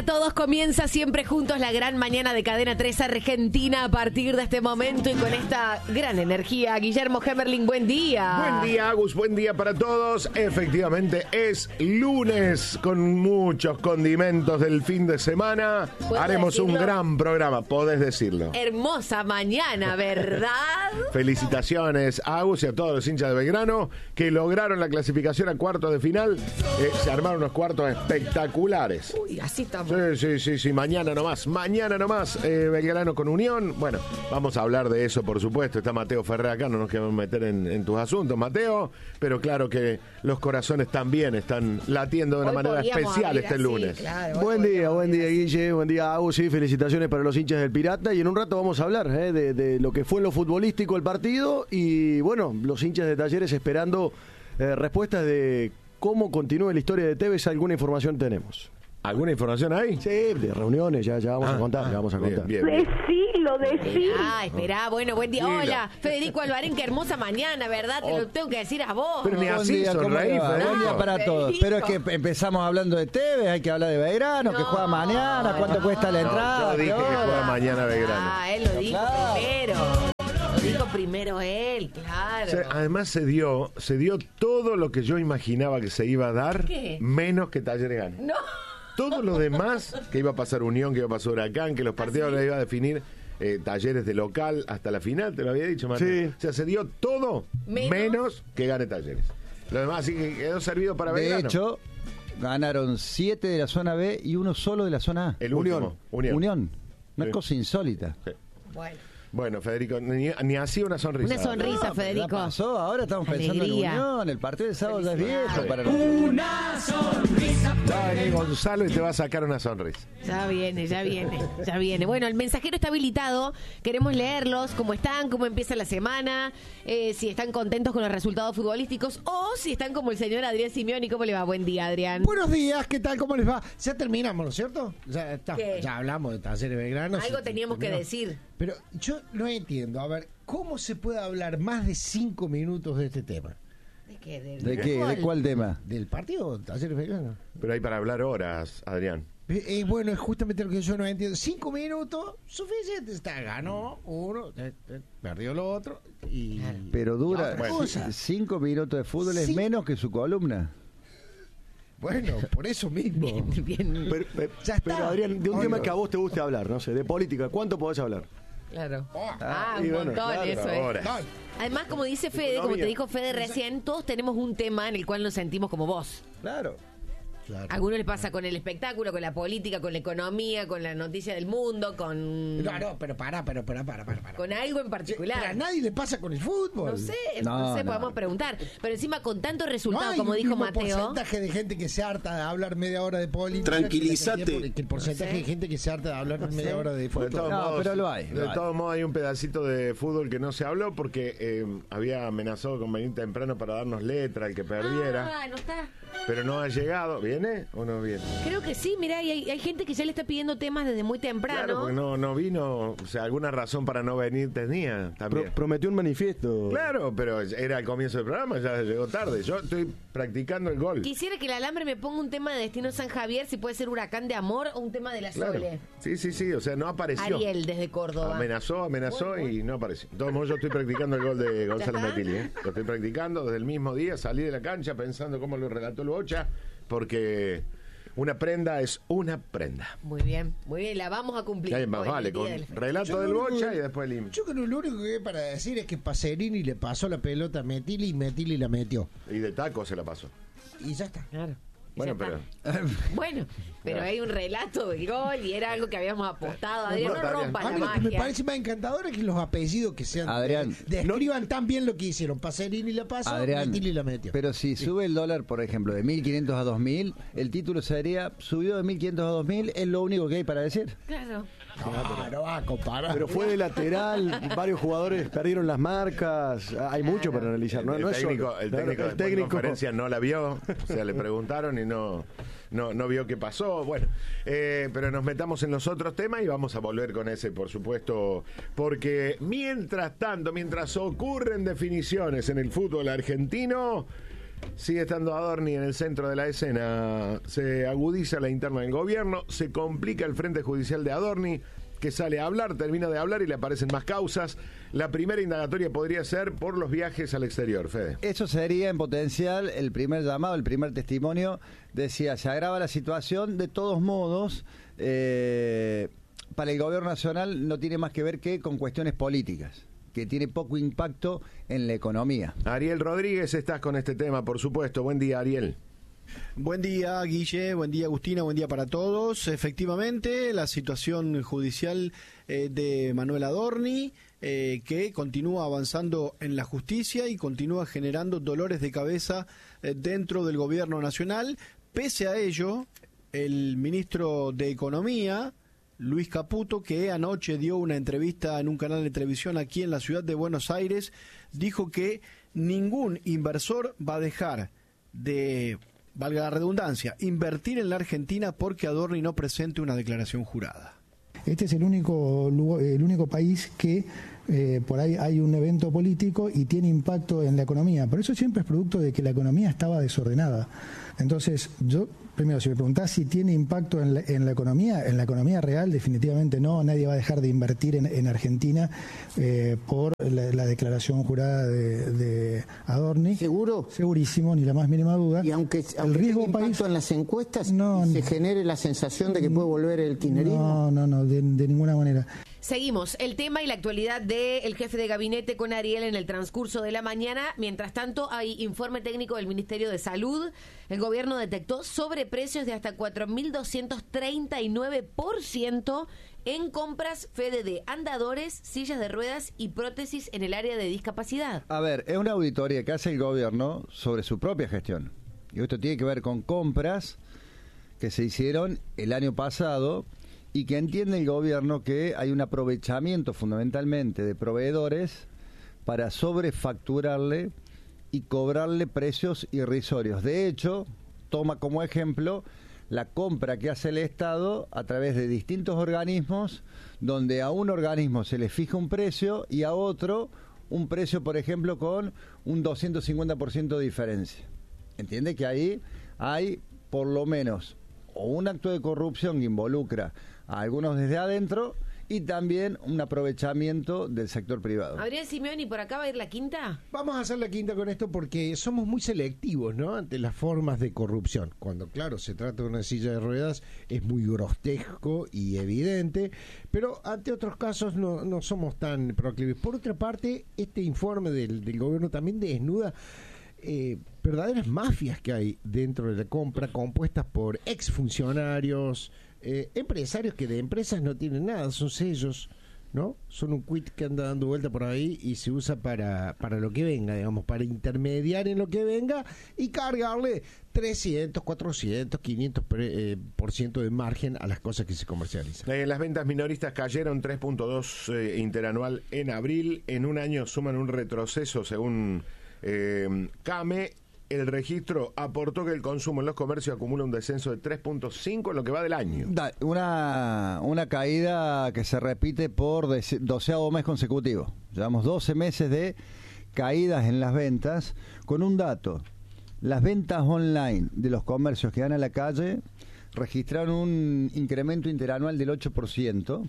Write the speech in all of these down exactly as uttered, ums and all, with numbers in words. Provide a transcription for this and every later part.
todos, comienza siempre juntos la gran mañana de Cadena tres Argentina a partir de este momento y con esta gran energía. Guillermo Hemerling, buen día. Buen día, Agus, buen día para todos. Efectivamente, es lunes con muchos condimentos del fin de semana. Haremos decirlo? Un gran programa, podés decirlo. Hermosa mañana, ¿verdad? Felicitaciones a Agus y a todos los hinchas de Belgrano que lograron la clasificación a cuartos de final. Eh, se armaron unos cuartos espectaculares. Uy, así estamos. Sí, sí, sí, sí, mañana nomás, mañana nomás, eh, Belgrano con Unión. Bueno, vamos a hablar de eso, por supuesto. Está Mateo Ferrer acá, no nos queremos meter en, en tus asuntos, Mateo, pero claro que los corazones también están latiendo de una hoy manera especial este así, lunes. Claro, buen día, buen día, Guille, buen día, Agus, sí, felicitaciones para los hinchas del Pirata. Y en un rato vamos a hablar eh, de, de lo que fue en lo futbolístico el partido y, bueno, los hinchas de Talleres esperando eh, respuestas de cómo continúa la historia de Tevez. Alguna información tenemos. ¿Alguna información hay? Sí, de reuniones, ya, ya vamos ah, a contar, ah, ya vamos a contar. Bien, bien, bien. Decilo, decilo. Ah, esperá, bueno, buen día. Dilo. Hola, Federico Alvarén, qué hermosa mañana, ¿verdad? Te Oh. lo tengo que decir a vos. Pero ni Buen así día, ¿cómo sonreí, le va? Federico. Buen día para Federico. todos. Pero es que empezamos hablando de Tevez, hay que hablar de Belgrano, No, que juega mañana, cuánto no, cuesta la No, entrada. yo dije ¿Qué que hora? juega mañana Belgrano. Ah, él lo dijo Claro. primero. Lo dijo primero él, claro. O sea, además se dio, se dio todo lo que yo imaginaba que se iba a dar, ¿Qué? menos que Talleres gane. No. Todo lo demás, que iba a pasar Unión, que iba a pasar Huracán, que los partidos los iba a definir eh, Talleres de local hasta la final, te lo había dicho, Mateo. Sí. O sea, se dio todo Menos. menos, que gane Talleres. Lo demás sí que quedó servido para De Belgrano. hecho, ganaron siete de la zona B y uno solo de la zona A. El Unión. último, Unión. Unión. Una Sí. cosa insólita. Sí. Bueno, Bueno, Federico, ni, ni así una sonrisa. una sonrisa, No, Federico. ya pasó, ahora estamos pensando Alegría. en Unión. El partido de sábado ya es viejo Felicidades. para nosotros. Va a venir Gonzalo y te va a sacar una sonrisa. Ya viene, ya viene, ya viene. Bueno, el mensajero está habilitado. Queremos leerlos, cómo están, cómo empieza la semana, eh, si están contentos con los resultados futbolísticos o si están como el señor Adrián Simeoni. ¿Cómo le va? Buen día, Adrián. Buenos días, ¿qué tal? ¿Cómo les va? Ya terminamos, ¿no es cierto? Ya, está, ¿Qué? ya hablamos de Talleres Belgrano. Algo se teníamos que terminó. decir. Pero yo no entiendo, a ver, ¿cómo se puede hablar más de cinco minutos de este tema? ¿De qué? ¿De, ¿De qué? ¿De cuál tema? ¿Del partido Talleres Belgrano? Pero hay para hablar horas, Adrián. Eh, eh, bueno, es justamente lo que yo no entiendo. Cinco minutos, suficiente. Está, ganó uno, eh, eh, perdió lo otro y... Pero dura La otra cosa. cinco minutos de fútbol, es Sí. menos que su columna. Bueno, por eso mismo. Bien, bien. Pero, pero- Ya está. pero, Adrián, de un Oye. tema que a vos te guste hablar, no sé, de política, ¿cuánto podés hablar? Claro. Oh, Ah, y un bueno, montón claro, eso, ¿eh? ahora. no, Además, como dice Fede, como te Economía. dijo Fede recién, todos tenemos un tema en el cual nos sentimos como vos. Claro. claro. A algunos les pasa con el espectáculo, con la política, con la economía, con la noticia del mundo, con, No, no, pero para, pero para, para, para. para. con algo en Pero a particular. nadie le pasa con el fútbol. No sé, No, no, sé, no. podemos preguntar. Pero encima con tanto No resultado, hay como un dijo mismo Mateo. porcentaje de gente que se harta de hablar media hora de política. Tranquilízate. Que, la que el porcentaje No sé. de gente que se harta de hablar media hora de De fútbol. todos No, modos, pero lo hay, lo de hay. todos modos hay un pedacito de fútbol que no se habló porque eh, había amenazado con venir temprano para darnos letra el que perdiera, Ah, no está. pero no ha llegado. ¿Viene o no viene? Creo que sí, mirá, y hay, hay gente que ya le está pidiendo temas desde muy Claro, temprano. porque no, no vino, o sea, alguna razón para no venir tenía también. Pro- prometió un manifiesto. Claro, pero era el comienzo del programa, ya llegó tarde. Yo estoy practicando el gol. Quisiera que el alambre me ponga un tema de Destino San Javier, si puede ser Huracán de Amor o un tema de la Claro. Sole. Sí, sí, sí, o sea, no apareció. Ariel desde Córdoba. Amenazó, amenazó Bueno, y no apareció. De todos modos, yo estoy practicando el gol de Gonzalo está? Metilli. ¿eh? Lo estoy practicando desde el mismo día. Salí de la cancha pensando cómo lo relató el Bocha, porque una prenda es una prenda. Muy bien, muy bien, la vamos a cumplir. Ya, más Hoy, vale, el día con del- relato Yo del no- Bocha y después el himno. Yo creo que lo único que hay para decir es que Pacerini le pasó la pelota a Metilli y Metilli la metió. Y de taco se la pasó. Y ya está. Claro. Y Bueno, ya pero... está. Bueno, pero Claro. hay un relato del gol y era algo que habíamos apostado. Adrián, no importa, Adrián. rompa A la mí lo que me magia. parece más encantador es que los apellidos que sean Adrián. eh, describan tan bien lo que hicieron. Pacerini la pasó, Adrián, Metilli la metió. pero si sube el dólar, por ejemplo, de mil quinientos a dos mil, el título sería subió de mil quinientos a dos mil, es lo único que hay para decir. Claro. No, no va a comparar. Pero fue de lateral, varios jugadores perdieron las marcas, hay mucho para analizar. No, el, no es técnico, solo. el Claro, técnico, el después de técnico- conferencia no la vio, o sea, le preguntaron y no, no, no vio qué pasó. Bueno, eh, pero nos metamos en los otros temas y vamos a volver con ese, por supuesto, porque mientras tanto, mientras ocurren definiciones en el fútbol argentino, Sigue estando Adorni en el centro de la escena. Se agudiza la interna del gobierno, se complica el frente judicial de Adorni, que sale a hablar, termina de hablar y le aparecen más causas. La primera indagatoria podría ser por los viajes al exterior, Fede. Eso sería en potencial el primer llamado, el primer testimonio. Decía, se agrava la situación, de todos modos, eh, para el gobierno nacional no tiene más que ver que con cuestiones políticas, que tiene poco impacto en la economía. Ariel Rodríguez, estás con este tema, por supuesto. Buen día, Ariel. Buen día, Guille, buen día, Agustina, buen día para todos. Efectivamente, la situación judicial eh, de Manuel Adorni, eh, que continúa avanzando en la justicia y continúa generando dolores de cabeza eh, dentro del gobierno nacional. Pese a ello, el ministro de Economía, Luis Caputo, que anoche dio una entrevista en un canal de televisión aquí en la ciudad de Buenos Aires, dijo que ningún inversor va a dejar de, valga la redundancia, invertir en la Argentina porque Adorni no presente una declaración jurada. Este es el único, el único país que eh, por ahí hay un evento político y tiene impacto en la economía. Pero eso siempre es producto de que la economía estaba desordenada. Entonces, yo, primero, si me preguntás si tiene impacto en la, en la economía, en la economía real, definitivamente no. Nadie va a dejar de invertir en, en Argentina eh, por la, la declaración jurada de, de Adorni. ¿Seguro? Segurísimo, ni la más mínima duda. Y aunque, aunque el riesgo tenga impacto país, en las encuestas, no, se genere la sensación de que puede volver el kirchnerismo. No, no, no, de, de ninguna manera. Seguimos el tema y la actualidad del jefe de gabinete con Ariel en el transcurso de la mañana. Mientras tanto, hay informe técnico del Ministerio de Salud. El gobierno detectó sobreprecios de hasta cuatro mil doscientos treinta y nueve por ciento en compras, Fede, de andadores, sillas de ruedas y prótesis en el área de discapacidad. A ver, es una auditoría que hace el gobierno sobre su propia gestión. Y esto tiene que ver con compras que se hicieron el año pasado y que entiende el gobierno que hay un aprovechamiento fundamentalmente de proveedores para sobrefacturarle y cobrarle precios irrisorios. De hecho, toma como ejemplo la compra que hace el Estado a través de distintos organismos, donde a un organismo se le fija un precio y a otro un precio, por ejemplo, con un doscientos cincuenta por ciento de diferencia. Entiende que ahí hay por lo menos o un acto de corrupción que involucra a algunos desde adentro y también un aprovechamiento del sector privado. Adrián Simeoni, ¿por acá va a ir la quinta? Vamos a hacer la quinta con esto porque somos muy selectivos, ¿no?, ante las formas de corrupción. Cuando, claro, se trata de una silla de ruedas, es muy grotesco y evidente, pero ante otros casos no, no somos tan proclives. Por otra parte, este informe del, del gobierno también desnuda Eh, verdaderas mafias que hay dentro de la compra, compuestas por exfuncionarios, eh, empresarios que de empresas no tienen nada, son sellos, ¿no? Son un quit que anda dando vuelta por ahí y se usa para, para lo que venga, digamos, para intermediar en lo que venga y cargarle trescientos, cuatrocientos, quinientos por, eh, por ciento de margen a las cosas que se comercializan. Eh, las ventas minoristas cayeron tres punto dos eh, interanual en abril. En un año suman un retroceso, según Eh, CAME. El registro aportó que el consumo en los comercios acumula un descenso de tres punto cinco en lo que va del año. Da, una, una caída que se repite por doceavo mes consecutivo. Llevamos doce meses de caídas en las ventas, con un dato: las ventas online de los comercios que dan a la calle registraron un incremento interanual del ocho por ciento.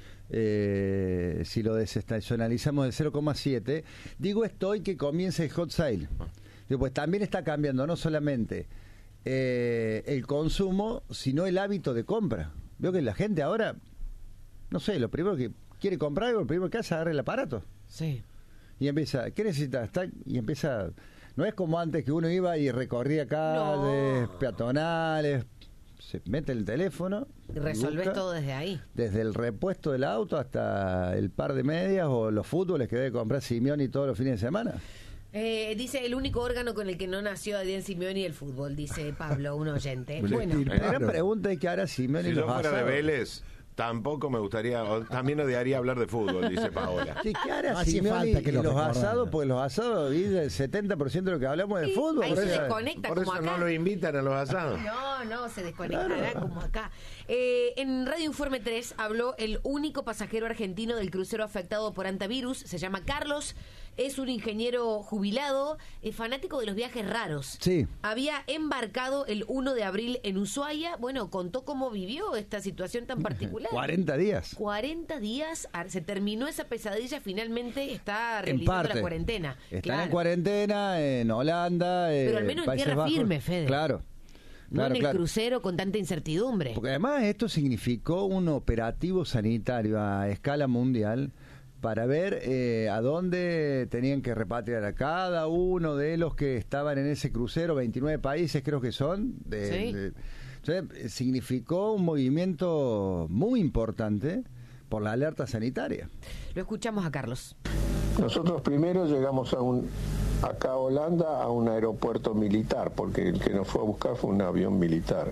Eh, si lo desestacionalizamos del cero coma siete, digo esto hoy que comienza el hot sale. Pues también está cambiando no solamente eh, el consumo, sino el hábito de compra. Veo que la gente ahora, no sé, lo primero que quiere comprar algo, lo primero que hace es agarrar el aparato. Sí. Y empieza, ¿qué necesitas? Está, y empieza, no es como antes que uno iba y recorría calles, no. peatonales. Se mete el teléfono y resolvés todo desde ahí. Desde el repuesto del auto hasta el par de medias o los fútboles que debe comprar Simeoni todos los fines de semana. Eh, dice el único órgano con el que no nació Adrián Simeoni el fútbol, dice Pablo, un oyente. Bueno, la gran pregunta es que ahora Simeoni si los yo fuera asados. de Vélez, tampoco me gustaría, o también odiaría hablar de fútbol, dice Paola. ¿Qué hará no Simeoni falta que y lo los recordaran. asados? Porque los asados viven el setenta por ciento de lo que hablamos de sí, fútbol. ahí Por se eso, desconecta Por como eso acá. no lo invitan a los asados. No, no, se desconectará claro. como acá. Eh, en Radio Informe tres habló el único pasajero argentino del crucero afectado por antivirus, se llama Carlos. es un ingeniero jubilado, es fanático de los viajes raros. Sí. Había embarcado el uno de abril en Ushuaia. Bueno, contó cómo vivió esta situación tan particular. cuarenta días. cuarenta días, se terminó esa pesadilla, finalmente está En realizando parte. la cuarentena. Están Claro. en cuarentena en Holanda. Pero eh, al menos en Países tierra Bajos. firme, Fede. Claro. No Claro, en el claro. crucero con tanta incertidumbre. Porque además esto significó un operativo sanitario a escala mundial para ver eh, a dónde tenían que repatriar a cada uno de los que estaban en ese crucero, veintinueve países creo que son. De, Sí. de- entonces, significó un movimiento muy importante por la alerta sanitaria. Lo escuchamos a Carlos. Nosotros primero llegamos a un acá a Holanda a un aeropuerto militar, porque el que nos fue a buscar fue un avión militar.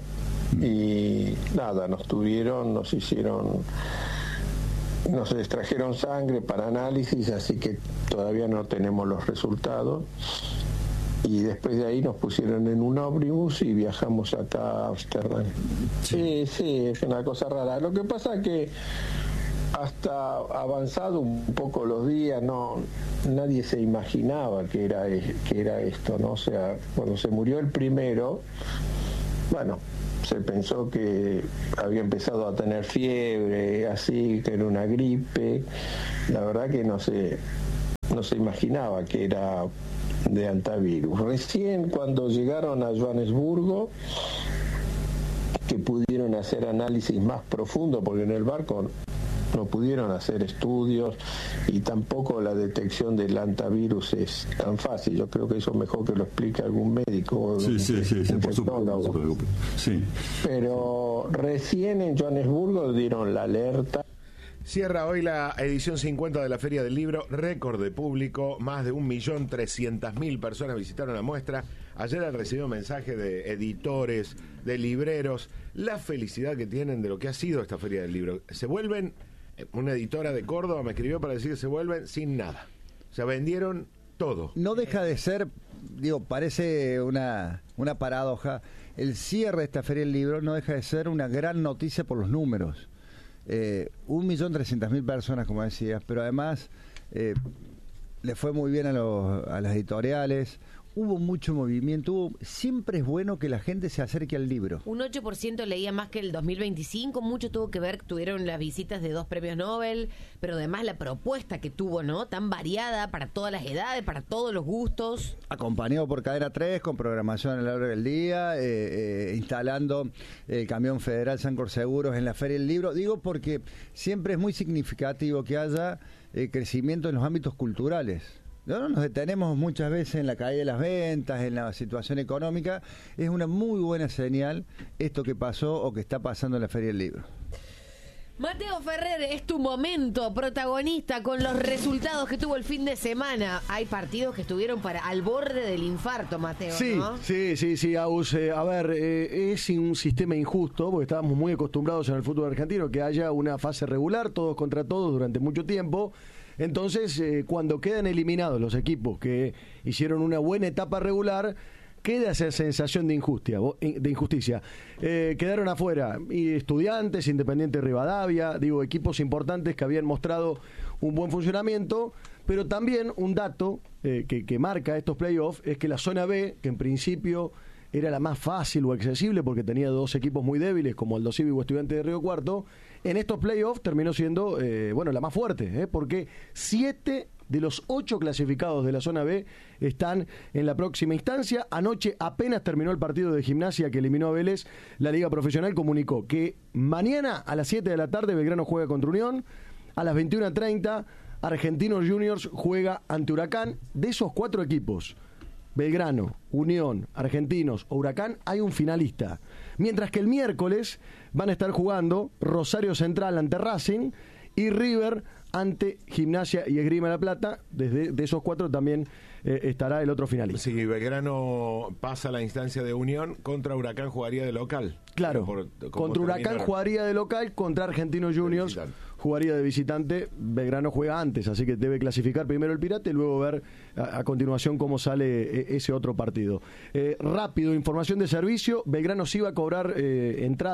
Y nada, nos tuvieron, nos hicieron, nos extrajeron sangre para análisis, así que todavía no tenemos los resultados. Y después de ahí nos pusieron en un ómnibus y viajamos acá a Ámsterdam. Sí, sí, es una cosa rara. Lo que pasa es que hasta avanzado un poco los días, no, nadie se imaginaba que era, que era esto, ¿no? O sea, cuando se murió el primero, bueno, se pensó que había empezado a tener fiebre, así, que era una gripe. La verdad que no se, no se imaginaba que era de antivirus. Recién cuando llegaron a Johannesburgo, que pudieron hacer análisis más profundo, porque en el barco no pudieron hacer estudios y tampoco la detección del antivirus es tan fácil. Yo creo que eso mejor que lo explique algún médico. Sí, sí, sí, sí, por supuesto, no se preocupe. Sí. Pero recién en Johannesburgo dieron la alerta. Cierra hoy la edición cincuenta de la Feria del Libro, récord de público, más de un millón trescientas mil personas visitaron la muestra. Ayer han recibido mensajes de editores, de libreros, la felicidad que tienen de lo que ha sido esta Feria del Libro. Se vuelven, una editora de Córdoba me escribió para decir que se vuelven sin nada. O sea, vendieron todo. No deja de ser, digo, parece una, una paradoja, el cierre de esta Feria del Libro no deja de ser una gran noticia por los números. Eh, un millón trescientas mil personas, como decías, pero además eh, le fue muy bien a, los, a las editoriales, hubo mucho movimiento, hubo, siempre es bueno que la gente se acerque al libro. Un ocho por ciento leía más que el dos mil veinticinco, mucho tuvo que ver, tuvieron las visitas de dos premios Nobel, pero además la propuesta que tuvo, ¿no? Tan variada para todas las edades, para todos los gustos. Acompañado por Cadena tres, con programación a la hora del día, eh, eh, instalando el camión federal Sancor Seguros en la Feria del Libro. Digo porque siempre es muy significativo que haya eh, crecimiento en los ámbitos culturales. No nos detenemos muchas veces en la caída de las ventas, en la situación económica. Es una muy buena señal esto que pasó o que está pasando en la Feria del Libro. Mateo Ferrer, es tu momento, protagonista, con los resultados que tuvo el fin de semana. Hay partidos que estuvieron para al borde del infarto, Mateo, Sí, ¿no? sí, sí, sí, Agus. Eh, a ver, eh, es un sistema injusto, porque estábamos muy acostumbrados en el fútbol argentino que haya una fase regular, todos contra todos, durante mucho tiempo. Entonces, eh, cuando quedan eliminados los equipos que hicieron una buena etapa regular, queda esa sensación de injusticia. De injusticia. Eh, quedaron afuera y Estudiantes, Independiente Rivadavia, digo, equipos importantes que habían mostrado un buen funcionamiento, pero también un dato eh, que, que marca estos playoffs es que la zona B, que en principio era la más fácil o accesible porque tenía dos equipos muy débiles como Aldo Civi o Estudiantes de Río Cuarto, en estos playoffs terminó siendo eh, bueno, la más fuerte, eh, porque siete de los ocho clasificados de la zona B están en la próxima instancia. Anoche apenas terminó el partido de Gimnasia que eliminó a Vélez. La Liga Profesional comunicó que mañana a las siete de la tarde Belgrano juega contra Unión, a las veintiuna treinta Argentinos Juniors juega ante Huracán. De esos cuatro equipos, Belgrano, Unión, Argentinos o Huracán, hay un finalista. Mientras que el miércoles van a estar jugando Rosario Central ante Racing y River ante Gimnasia y Esgrima de la Plata. Desde de esos cuatro también eh, estará el otro finalista. Si Belgrano pasa a la instancia de Unión, contra Huracán jugaría de local. Claro, por, contra Huracán terminaron. jugaría de local, contra Argentinos Juniors jugaría de visitante. Belgrano juega antes, así que debe clasificar primero el Pirata y luego ver a, a continuación cómo sale eh, ese otro partido. Eh, rápido, información de servicio. Belgrano sí va a cobrar eh, entrada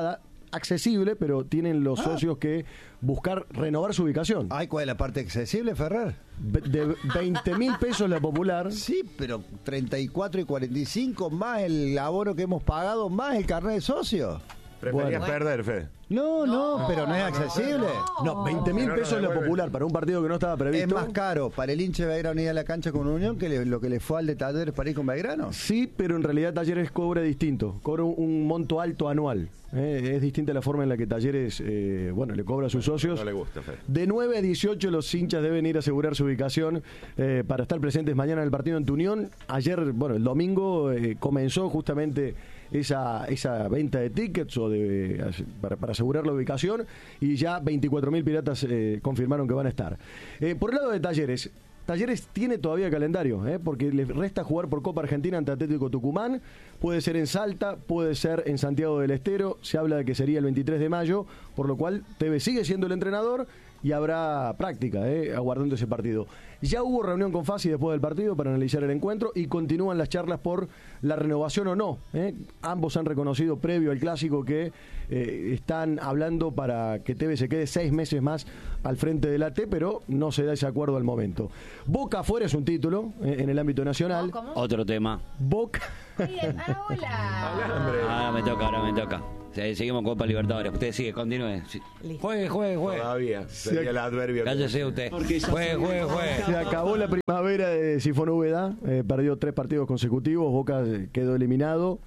accesible, pero tienen los ah. socios que buscar renovar su ubicación. Ay, ¿cuál es la parte accesible, Ferrer? De veinte mil pesos la popular. Sí, pero treinta y cuatro y cuarenta y cinco más el abono que hemos pagado, más el carnet de socio. Preferías Bueno. perder, Fede. No, no, No, pero no es accesible. No, veinte mil Pero no pesos la devuelve. popular para un partido que no estaba previsto. Es más caro para el hincha de Belgrano ir a la cancha con Unión que le- lo que le fue al de Talleres para ir con Belgrano. Sí, pero en realidad Talleres cobra distinto, cobra un, un monto alto anual. ¿eh? Es distinta la forma en la que Talleres, eh, bueno, le cobra a sus socios. No le gusta, Fede. De nueve a dieciocho los hinchas deben ir a asegurar su ubicación eh, para estar presentes mañana en el partido ante Unión. Ayer, bueno, el domingo eh, comenzó justamente esa esa venta de tickets o de para, para asegurar la ubicación y ya veinticuatro mil piratas eh, confirmaron que van a estar. Eh, por el lado de Talleres, Talleres tiene todavía calendario, ¿eh? porque le resta jugar por Copa Argentina ante Atlético Tucumán, puede ser en Salta, puede ser en Santiago del Estero, se habla de que sería el veintitrés de mayo, por lo cual Tevez sigue siendo el entrenador y habrá práctica, ¿eh? aguardando ese partido. Ya hubo reunión con Fassi después del partido para analizar el encuentro y continúan las charlas por la renovación o no. ¿eh? Ambos han reconocido previo al clásico que eh, están hablando para que Tevez se quede seis meses más al frente del A T, pero no se da ese acuerdo al momento. Boca afuera es un título eh, en el ámbito nacional. ¿Cómo? Otro tema. Boca. Oye, ah, hola. Ahora me toca, ahora me toca. Sí, seguimos con Copa Libertadores. Usted sigue, continúe. Sí. Juegue, juegue, juegue. Todavía. Sería el adverbio. Cállese usted. Juegue, juegue, juegue. Se acabó la primavera de Sifón Úbeda, eh, perdió tres partidos consecutivos, Boca eh, quedó eliminado.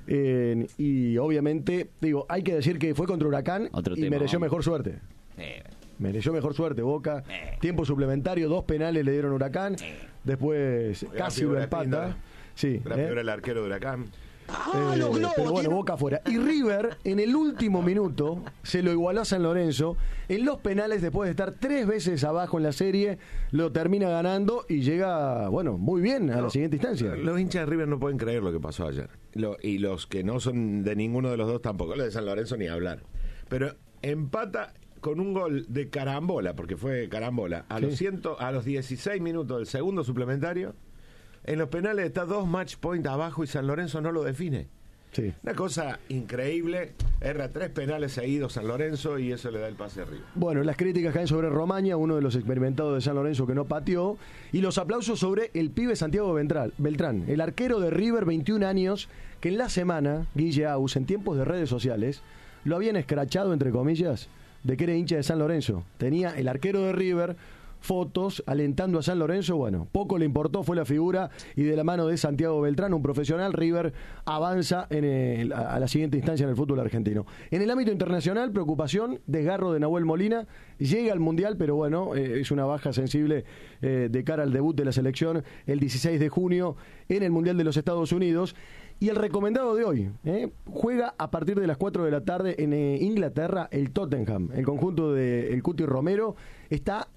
Eh, y obviamente, digo, hay que decir que fue contra Huracán Otro y tema, mereció vamos. mejor suerte. Eh, Mereció mejor suerte Boca. Eh. Tiempo suplementario, dos penales le dieron Huracán. Después Gran casi lo figura empata. Pinda. Sí, Gran ¿eh? figura el arquero de Huracán. Eh, pero bueno, Boca afuera. Y River, en el último minuto, se lo igualó a San Lorenzo. En los penales, después de estar tres veces abajo en la serie, lo termina ganando y llega, bueno, muy bien a la siguiente instancia. Los hinchas de River no pueden creer lo que pasó ayer. Lo- y los que no son de ninguno de los dos tampoco. Los de San Lorenzo ni hablar. Pero empata con un gol de carambola, porque fue carambola, a, Sí. los, ciento, a los dieciséis minutos del segundo suplementario. En los penales está dos match point abajo y San Lorenzo no lo define. Sí. Una cosa increíble. Erra tres penales seguidos San Lorenzo y eso le da el pase arriba. Bueno, las críticas caen sobre Romaña, uno de los experimentados de San Lorenzo que no pateó, y los aplausos sobre el pibe Santiago Ventral- Beltrán, el arquero de River, veintiún años, que en la semana, Guille Aus, en tiempos de redes sociales, lo habían escrachado, entre comillas, de que era hincha de San Lorenzo. Tenía el arquero de River fotos alentando a San Lorenzo. Bueno, poco le importó, fue la figura, y de la mano de Santiago Beltrán, un profesional, River avanza en el- a la siguiente instancia en el fútbol argentino. En el ámbito internacional, preocupación, desgarro de Nahuel Molina, llega al Mundial, pero bueno, eh, es una baja sensible eh, de cara al debut de la selección el dieciséis de junio en el Mundial de los Estados Unidos. Y el recomendado de hoy, ¿eh? juega a partir de las cuatro de la tarde en eh, Inglaterra el Tottenham. El conjunto de el Cuti Romero está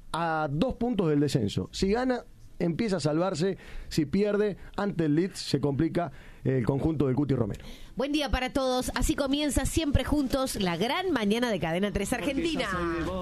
a dos puntos del descenso. Si gana, empieza a salvarse. Si pierde, ante el Leeds se complica eh, el conjunto del Cuti Romero. Buen día para todos. Así comienza siempre juntos la gran mañana de Cadena tres Argentina.